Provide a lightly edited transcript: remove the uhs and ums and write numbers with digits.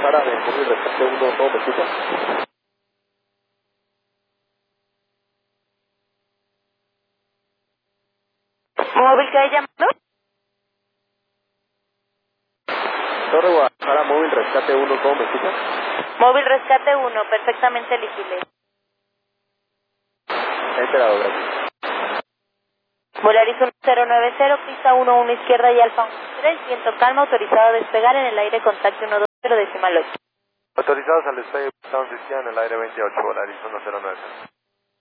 Guadalajara de móvil rescate 1, ¿cómo me escucha? ¿Móvil que hay llamando? Torre Guadalajara, móvil rescate 1, ¿cómo me escucha? Móvil rescate 1, perfectamente elegible. Enterado, gracias. Volaris 1090, pista 11 izquierda y alfa 13, viento calma, autorizado a despegar en el aire, contacto 120 decimal 8. Autorizados al despegue, estamos izquierda en el aire 28, Volaris 1090.